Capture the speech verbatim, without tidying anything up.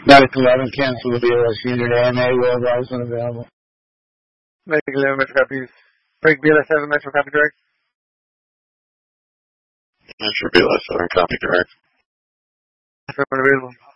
Medic eleven, cancel the B L S unit A M A, worldwide is unavailable. Medic eleven, Metro copies. Break B L S seven, Metro copy direct. Metro B L S seven, copy direct. That's unavailable.